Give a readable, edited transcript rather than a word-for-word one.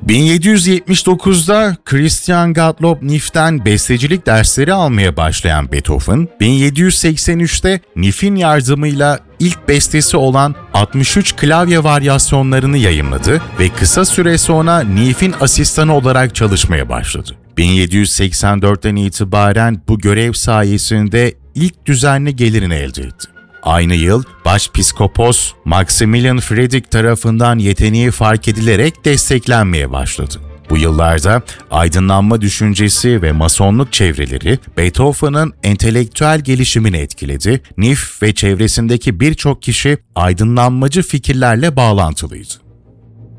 1779'da Christian Gottlob Niff'ten bestecilik dersleri almaya başlayan Beethoven, 1783'te Niff'in yardımıyla ilk bestesi olan 63 klavye varyasyonlarını yayımladı ve kısa süre sonra Niff'in asistanı olarak çalışmaya başladı. 1784'ten itibaren bu görev sayesinde ilk düzenli gelirini elde etti. Aynı yıl Başpiskopos Maximilian Fredrik tarafından yeteneği fark edilerek desteklenmeye başladı. Bu yıllarda aydınlanma düşüncesi ve masonluk çevreleri Beethoven'ın entelektüel gelişimini etkiledi. Niff ve çevresindeki birçok kişi aydınlanmacı fikirlerle bağlantılıydı.